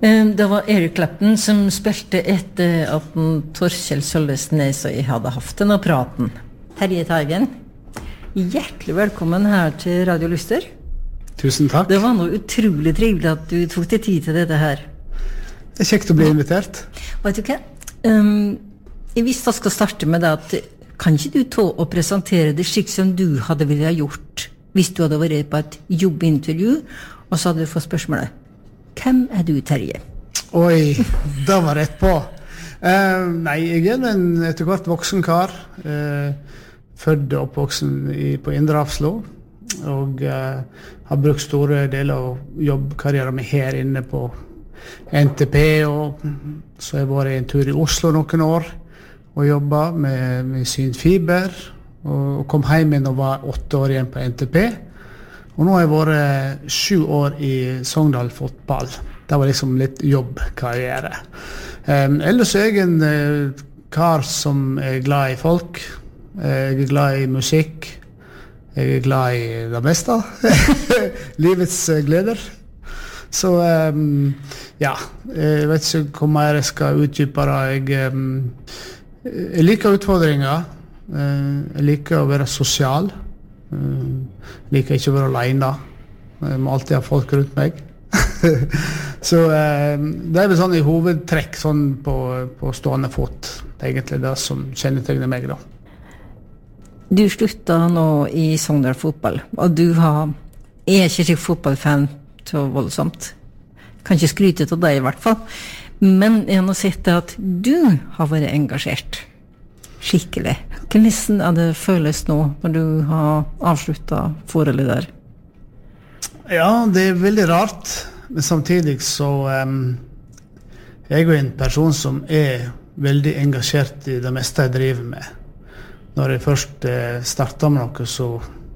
Det var Eric Clapton som spilte etter at Torkjell Sølvesnes og jeg hadde haft denne praten. Terje Teigen, hjertelig velkommen her til Radio Lyster. Tusen takk. Det var noe utrolig trivelig at du tok deg tid til dette her. Det kjekt å bli invitert. Vet du hva? Jeg visste jeg skal starte med det at kan ikke du ta og presentere det slik som du hadde ville ha gjort hvis du hadde vært på et jobbintervju, og så hadde du fått spørsmålet hvem du, Terje? Oi, da var rett på. Nei, jeg en etter hvert voksen kar, født og oppvoksen på Indre Hafslo, og har brukt store deler av jobbkarrieren min her inne på NTP, og så har jeg vært en tur i Oslo noen år, og jobbet med synfiber, og kom hjem igjen og var 8 år igjen på NTP. Og nå har jeg vært 7 år i Sogndal fotball. Det var liksom litt jobbkarriere. Ellers er jeg en kar som er glad i folk. Jeg er glad i musikk. Jeg er glad i det meste. Livets gleder. Så ja, jeg vet ikke hvor mer jeg skal utdype det. Jeg liker utfordringer. Jeg liker å være sosial. Liker ikke å være alene. Jeg må alltid ha folk rundt meg. Så det er vel sånn i hovedtrekk sånn på stående fot. Det er egentlig det som kjennetegner meg da. Du sluttet nå i Sogndal fotball, og du er ikke slik fotballfan så voldsomt. Kan ikke skryte til deg i hvert fall. Men jeg har sett at du har vært engasjert. Skikkelig. Hvordan det føles nå når du har avsluttet forholdet der? Ja, det er veldig rart, men samtidig så jeg er jo en person som er veldig engasjert i det meste jeg driver med. Når jeg først starter med noe, så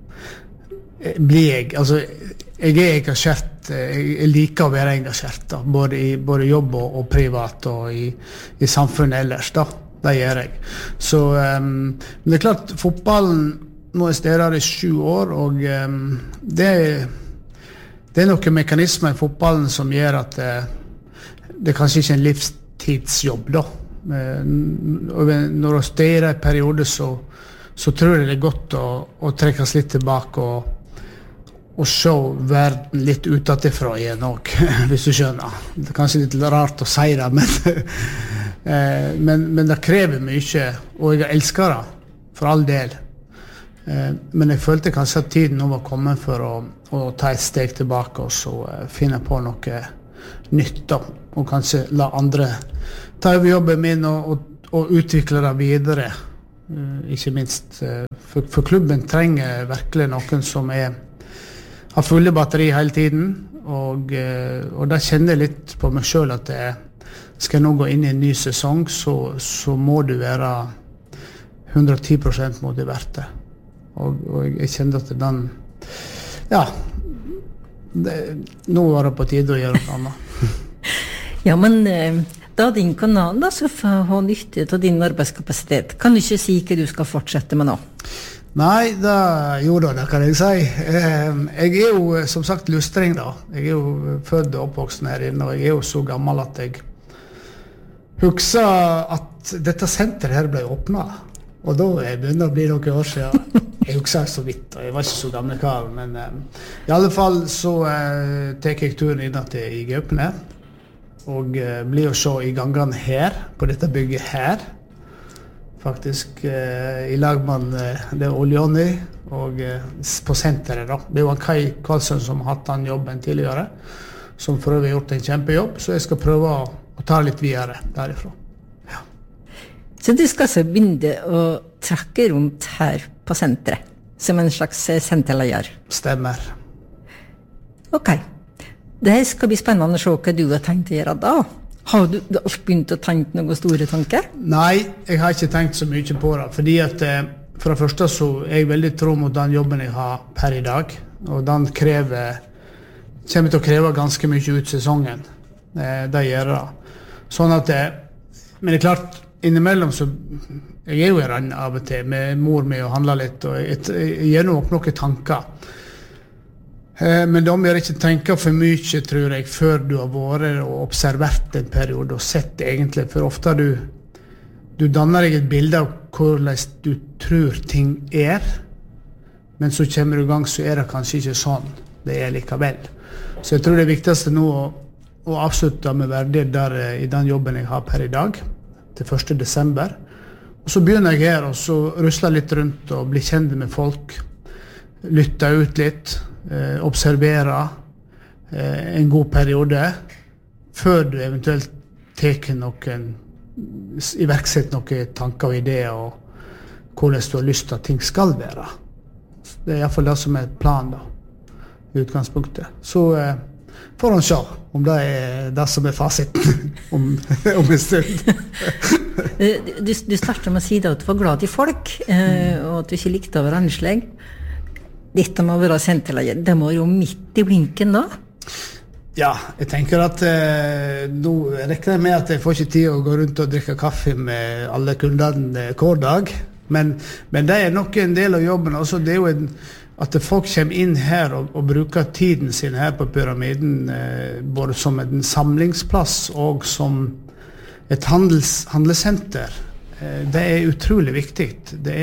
blir jeg, altså jeg er engasjert, jeg liker å være engasjert da, både jobb og privat og i samfunnet ellers da. Det gjør jeg. Så, men det er klart, fotballen nå er stedet i 7 år, og det er noen mekanismer i fotballen som gjør at det kanskje ikke er en livstidsjobb da. Når du stedet i periode, så tror jeg det er godt å trekkes litt tilbake og se verden litt utenfra igjen også, hvis du skjønner. Det er kanskje litt rart å si det, men det krever mye, og jeg elsker det, for all del. Men jeg følte kanskje at tiden nå var kommet for å ta et steg tilbake og så finne på noe nytt da, og kanskje la andre ta over jobben min og utvikle det videre. Ikke minst, for klubben trenger virkelig noen som har fulle batteri hele tiden, og da kjenner jeg litt på meg selv at skal jeg nå gå inn i en ny sesong, så må du være 110% motivert det. Og jeg kjenner at nå var det på tide å gjøre noe annet. Ja, men da din kanal da, så får ha nytte av din arbeidskapasitet. Kan du ikke si hva du skal fortsette med nå? Nei, det kan jeg si. Jeg er jo som sagt lustring da. Jeg er jo født og oppvoksen her inne, og jeg er jo så gammel at jeg husker at dette senteret her ble åpnet, og da begynner å bli noen år siden. Jeg husker så vidt, og jeg var ikke så gamle kar, men i alle fall så tek jeg turen inn til i Gaupene, og blir å se i gangene her, på dette bygget her, faktisk i lag med det Oljonny, og på senteret da. Det var Kai Karlsson som har hatt den jobben tidligere, som for øvrig har gjort en kjempejobb, så jeg skal prøve å ta litt videre derifra. Ja. Så du skal så begynne å trakke rundt her på senteret, som en slags senterleier? Stemmer. Ok. Det skal bli spennende å se hva du har tenkt å gjøre da. Har du begynt å tenke noen store tanker? Nei, jeg har ikke tenkt så mye på det, fordi at for det første så er jeg veldig tro mot den jobben jeg har per i dag, og den kommer til å kreve ganske mye ut sesongen. Det gjør det. Sånn at men det er klart, innimellom så jeg er jo i rann av og til med mor med å handle litt, og jeg gjør nå opp noen tanker. Men de må ikke tenke for mye, tror jeg, før du har vært og observert en periode og sett egentlig, for ofte du danner deg et bilde av hvordan du tror ting men så kommer du i gang, så det kanskje ikke sånn det likevel. Så jeg tror det viktigste nå å avslutte med verdighet der i den jobben jeg har per i dag, til 1. desember. Og så begynner jeg her, og så rusler litt rundt og blir kjent med folk, lytter ut litt, observere en god periode, før du eventuelt iverksetter noen tanker og ideer, og hvordan du har lyst til at ting skal være. Det I hvert fall det som planen da, I utgangspunktet. Så får han se om det det som fasiten om en stund. Du startet med å si at du var glad I folk, og at du ikke likte å være annerledes. Dette må være senterlaget. Det må jo midt I blinken da. Ja, jeg tenker at nå rekker jeg med at jeg får ikke tid å gå rundt og drikke kaffe med alle kundene hver dag. Men det nok en del av jobben. Også det jo at folk kommer inn her og bruker tiden sin her på pyramiden, både som en samlingsplass og som et handelssenter. Det utrolig viktig. Det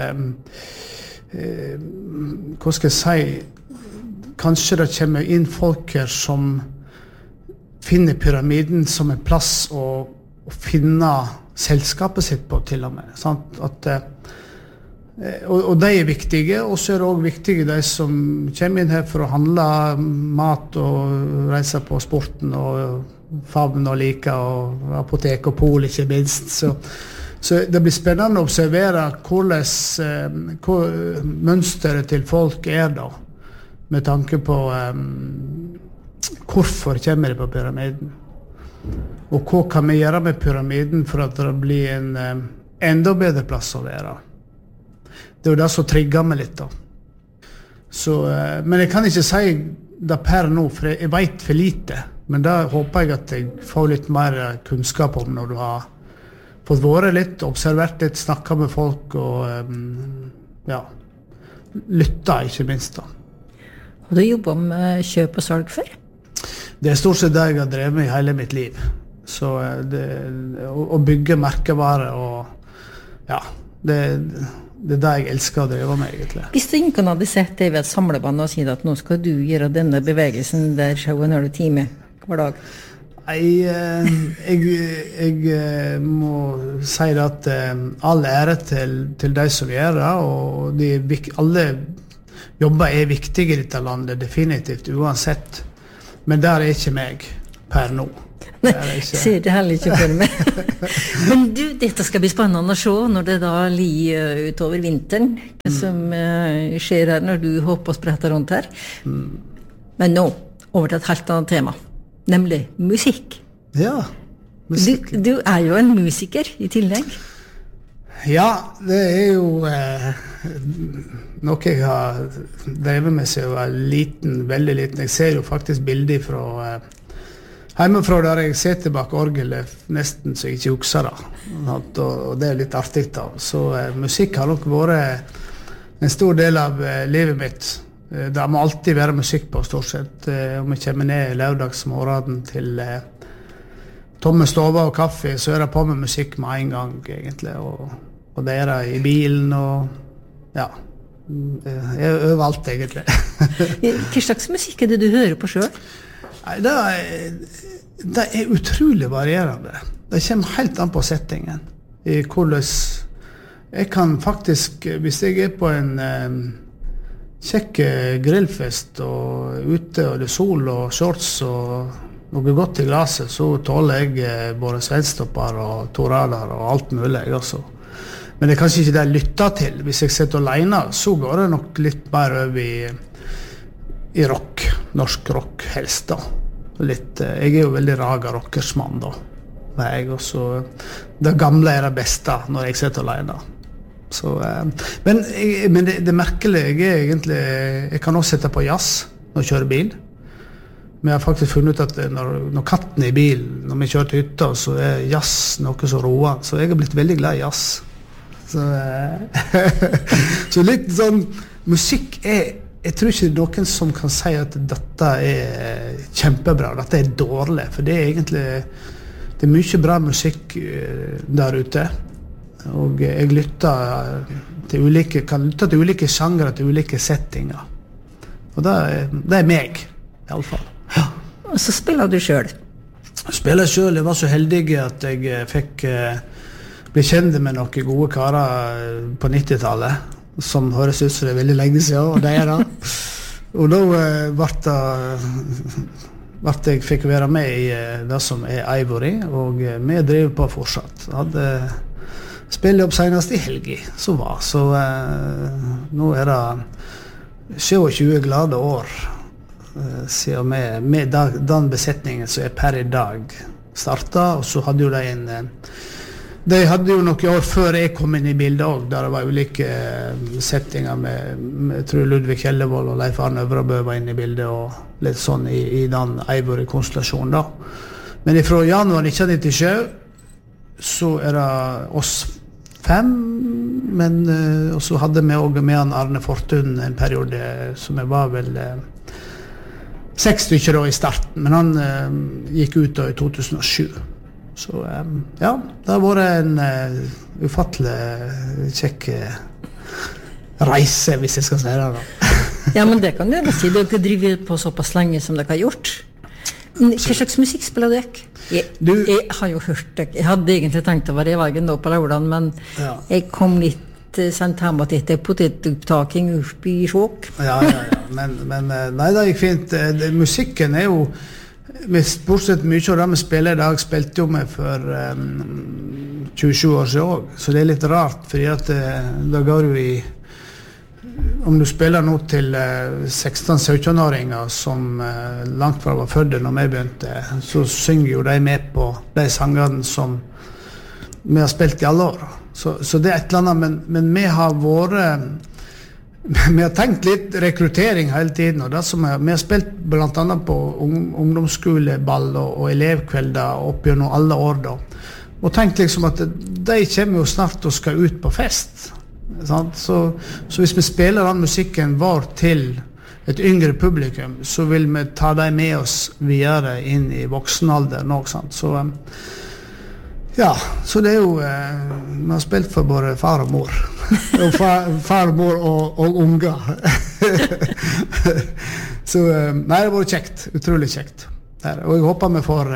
hva skal jeg si, kanskje det kommer inn folk her som finner pyramiden som en plass å finne selskapet sitt på til og med. Sant? Og de viktige, og så det også viktige de som kommer inn her for å handle mat og reise på sporten og favn og like og apotek og pol ikke minst. Så det blir spennende å observere hvordan mønsteret til folk da, med tanke på hvorfor kommer de på pyramiden. Og hva kan vi gjøre med pyramiden for at det blir en enda bedre plass å være. Det jo det som trigger meg litt da. Så, men jeg kan ikke si det per nå, for jeg vet for lite. Men da håper jeg at jeg får litt mer kunnskap om når du har fått vært litt, observert litt, snakket med folk og lyttet ikke minst da. Har du jobbet med kjøp og salg før? Det stort sett det jeg har drevet med I hele mitt liv. Så å bygge merkevare og det det jeg elsker å drive med egentlig. Hvis du ikke hadde sett deg ved et samlebånd og sier at nå skal du gjøre denne bevegelsen der showen har du time hver dag? Jeg må si at all ære til de som gjør det, og alle jobber viktige I dette landet, definitivt, uansett. Men der ikke meg per nå. Ser det heller ikke for meg. Men du, dette skal bli spennende å se når det da utover vinteren, som skjer her når du hopper og spretter rundt her. Men nå, over til et helt annet tema, nemlig musikk. Ja, musikk. Du jo en musiker I tillegg. Ja, det jo noe jeg har drevet med seg og liten, veldig liten. Jeg ser jo faktisk bilder fra hjemmefra der jeg sitter bak orgelet nesten så jeg ikke husker det. Og det litt artig da. Så musikk har nok vært en stor del av livet mitt. Det må alltid være musikk på stort sett. Om jeg kommer ned lørdagsmorgen til tomme stover og kaffe, så det på med musikk med en gang egentlig. Og det det I bilen og overalt egentlig. Hva slags musikk det du hører på selv? Det utrolig varierende. Det kommer helt an på settingen. I hvordan jeg kan faktisk, hvis jeg på en kjekk grillfest og ute og det sol og shorts og noe godt I glaset, så tåler jeg både svenstopper og toraler og alt mulig også. Men det kanskje ikke det jeg lytter til. Hvis jeg sitter alene, så går det nok litt mer over I rock, norsk rock helst da. Jeg jo veldig raga rockersmann da. Det gamle det beste når jeg sitter alene. Så, men det merkelige egentlig, jeg kan også sette på jazz når jeg kjører bil. Men jeg har faktisk funnet ut at når katten I bilen, når vi kjører til hytta, så jazz noe så roa. Så jeg har blitt veldig glad I jazz. Så litt sånn, musikk jeg tror ikke noen som kan si at dette kjempebra, dette dårlig, for det egentlig det mye bra musikk der ute, og jeg kan lytte til ulike sjangre, til ulike settinger, og det meg, I alle fall. Ja. Og så spiller du selv? Jeg spiller selv. Jeg var så heldig at jeg fikk bli kjent med noen gode karer på 90-tallet, som høres ut som det veldig lenge siden, og det det. Og da ble jeg fikk være med I det som Ivory, og vi driver på fortsatt. Jeg hadde spillet opp senest I helgi, så nå det 27 glade år siden med den besetningen som per I dag startet, og så hadde jo de hadde jo noen år før jeg kom inn I bildet også, der det var ulike settinger med jeg tror Ludvig Kjellevold og Leif Arne Øvrabø var inne I bildet, og litt sånn I den Ivory-konstellasjonen da. Men fra januar 1997 så det oss 5, men og så hadde vi også med han Arne Fortun en periode som jeg var vel 6 stykker da I starten, men han gikk ut da I 2007. Så ja, det har vært en ufattelig kjekk reise, hvis jeg skal si det da. Ja, men det kan du jo si. Du har ikke drivet på såpass lenge som dere har gjort. Hva slags musikk spiller du ikke? Jeg har jo hørt det. Jeg hadde egentlig tenkt å være I Vargen da på lørdagen, men jeg kom litt sendt hjemme til potetopptaking oppe I Sjåk. Ja, men nei, det gikk fint. Musikken jo bortsett mye av det vi spiller I dag, spilte jo med for 27 år siden også, så det litt rart, fordi at da går du I om du spiller nå til 16-17-åringer som langt fra var fødde når vi begynte, så synger jo de med på de sangene som vi har spilt I alle år. Så det et eller annet, men vi har tenkt litt rekruttering hele tiden, og det som vi har spilt blant annet på ungdomsskoleball og elevkvelder opp gjennom alle år da, og tenkt liksom at de kommer jo snart og skal ut på fest, sant? Så hvis vi spiller den musikken vår til et yngre publikum, så vil vi ta dem med oss videre inn I voksenalder nå, sant? Ja, så det jo vi har spilt for både far og mor og far og mor og unger så nei, det var kjekt, utrolig kjekt og jeg håper vi får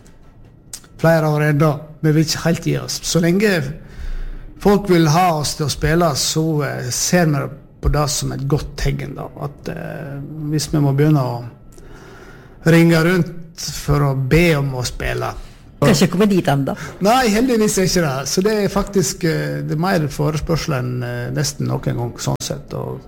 flere år enda, vi vil ikke helt gi oss så lenge folk vil ha oss til å spille så ser vi på det som et godt tegn da, at hvis vi må begynne å ringe rundt for å be om å spille Kanskje komme dit enda? Nei, heldigvis ikke det. Så det faktisk det mer forespørsel enn nesten noen gang sånn sett. Og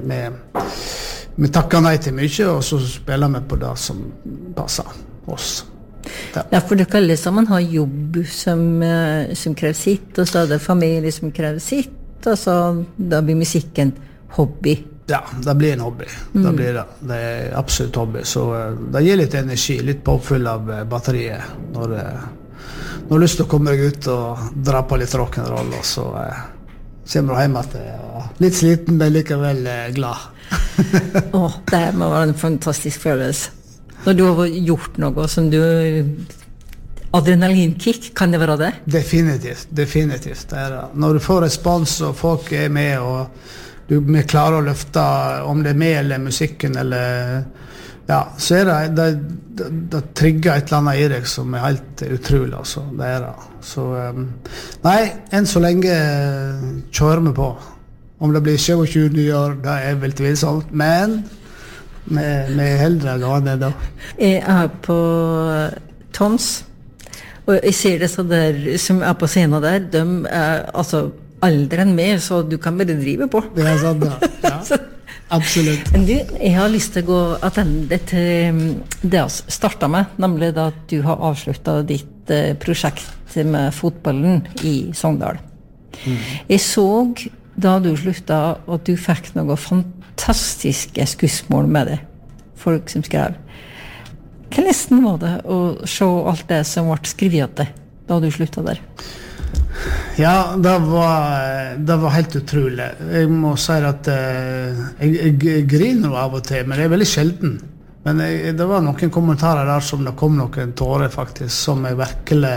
vi takker nei til mye, og så spiller vi på det som passer oss. Ja, for det kan liksom man har jobb som krever sitt, og så det familie som krever sitt, og så da blir musikken hobby. Ja, det blir en hobby. Det blir det. Det absolutt hobby. Så det gir litt energi, litt påfyll av batteriet når du har lyst til å komme deg ut og dra på litt rock'n'roll, og så kommer du hjem at litt sliten, men likevel glad. Det må være en fantastisk følelse. Når du har gjort noe som du adrenalinkick, kan det være det? Definitivt. Det det. Når du får respons, og folk med, og vi klarer å løfte om det med eller musikken eller ja, så det trigger et eller annet I deg som helt utrolig altså, det det så nei, enn så lenge kjører vi på om det blir 27 nye år, det vel tvilsomt, men vi heldre gående da Jeg på Toms og jeg ser det så der som på scenen der, de altså alderen med, så du kan bare drive på. Det sant, ja. Absolutt. Men du, jeg har lyst til å gå attende til det vi startet med, nemlig da at du har avsluttet ditt prosjekt med fotballen I Sogndal. Jeg så da du sluttet at du fikk noen fantastiske skussmål med det, folk som skrev. Hvordan var det å se alt det som ble skrevet da du sluttet der? Ja, det var helt utrolig. Jeg må si at jeg griner av og til, men det veldig sjelden. Men det var noen kommentarer der som det kom noen tårer faktisk, som jeg virkelig...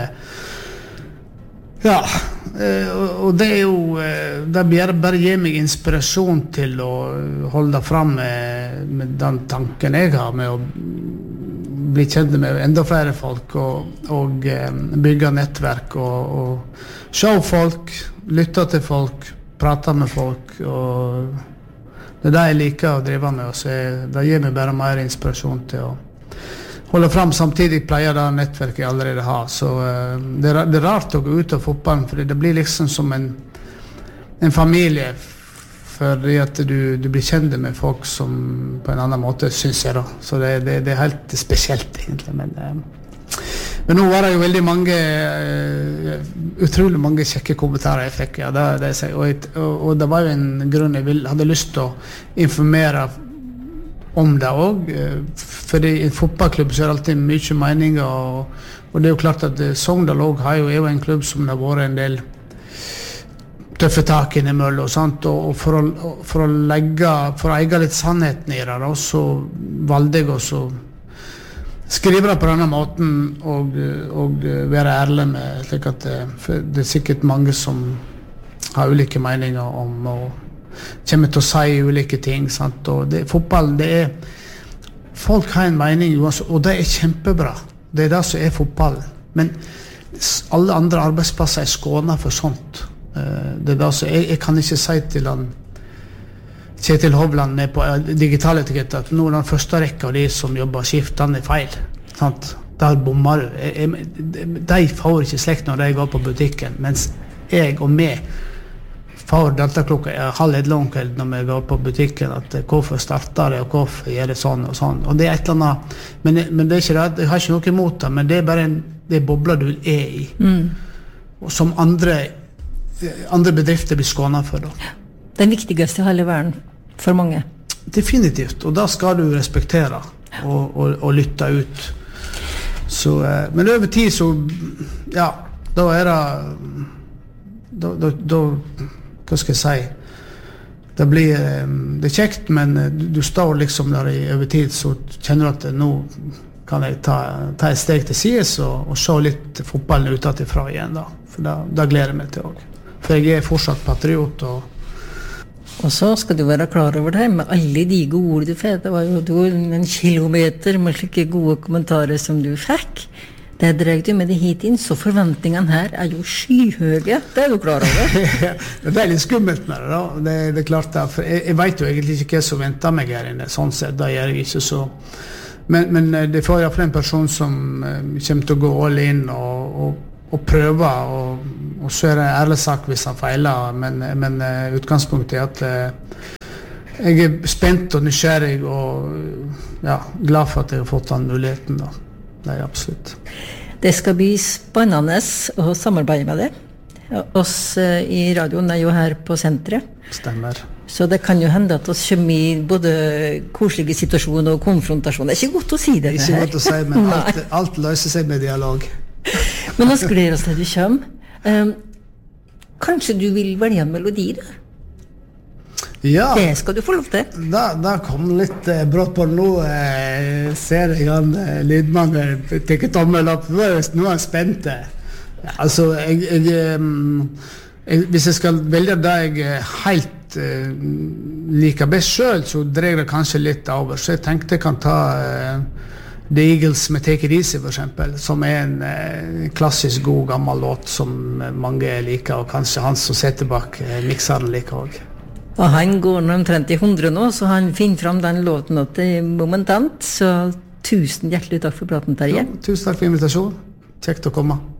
Ja, og det jo... Det bare gir meg inspirasjon til å holde fram med den tanken jeg har, med å bli kjent med enda flere folk, og bygge nettverk, og se folk, lytte til folk, prate med folk, og det jeg liker å drive med, så det gir meg bare mer inspirasjon til å holde fram. Samtidig pleier det nettverket jeg allerede har, så det er rart å gå ut av fotballen, for det blir liksom som en familie, fordi at du blir kjent med folk som på en annen måte, synes jeg da. Så det er helt spesielt egentlig, men nå var det jo veldig mange, utrolig mange kjekke kommentarer jeg fikk, ja, og det var jo en grunn jeg hadde lyst til å informere om det også, fordi i en fotballklubb så det alltid mye meninger, og det er jo klart at Sogndal også er jo en klubb som det har vært en del tøffe tak innimellom, og sånt, og for å eie litt sannheten i det, så valgte jeg også skrive det på denne måten, og være ærlig med, slik at det er sikkert mange som har ulike meninger om, og kommer til å si ulike ting, sant? Og fotball, folk har en mening, og det er kjempebra, det det som er fotball, men alle andre arbeidsplasser er skånet for sånt. Det da, så jeg kan ikke si til han Kjetil Hovland på digitale etiketter at nå den første rekka av de som jobber skift, den feil, sant? Der bommer du. De får ikke slekt når de går på butikken, mens jeg og meg får dette klokka 12:30 når vi går på butikken, at hvorfor starter det, og hvorfor gjør det sånn og sånn, og det et eller annet, men det ikke det, jeg har ikke noe imot det, men det bare det bobler du i, og som andre bedrifter blir skånet for da. Den viktigste i hele verden for mange. Definitivt, og da skal du respektere og lytte ut. Så, men over tid så, ja, da det hva skal jeg si, det er kjekt, men du står liksom der over tid, så kjenner du at nå kan jeg ta et steg til sides og se litt fotballen utenfra igjen da, for da gleder jeg meg til også. For jeg er fortsatt patriot, og så skal du være klar over det med alle de gode ord du fikk. Det var jo en kilometer med slike gode kommentarer som du fikk. Det drev du med det hit inn, så forventningene her er jo skyhøye. Det er du klar over. Det er litt skummelt med det da. Det er klart det, for jeg vet jo egentlig ikke hva som venter meg her inne. Sånn sett, da gjør jeg ikke så. Men det får i hvert fall en person som kommer til å gå all in og prøve, og så er det ærlig sak hvis han feiler, men utgangspunktet er at jeg er spent og nysgjerrig og ja, glad for at jeg har fått den muligheten da. Det er absolutt. Det skal bli spennende å samarbeide med det. Oss i radioen er jo her på senteret. Stemmer. Så det kan jo hende at oss kommer i både koselige situasjoner og konfrontasjoner. Det er ikke godt å si det her. Ikke godt å si, men alt løser seg med dialog. Men nå gleder oss til du kommer. Kanskje du vil velge en melodi da? Ja. Det skal du få lov til. Da kom litt brått på nå. Ser jeg han lydmannen tenker tommel opp. Nå er jeg spent. Altså, hvis jeg skal velge det jeg helt liker best selv, så dreier det kanskje litt over. Så jeg tenkte jeg kan ta The Eagles med Take It Easy for eksempel, som er en klassisk god gammel låt som mange liker, og kanskje han som setter bak mikseren liker også. Og han går omtrent i 100 nå, så han finner fram den låten til momentant, så tusen hjertelig takk for praten, Terje. Ja, tusen takk for invitasjonen. Kjekt å komme.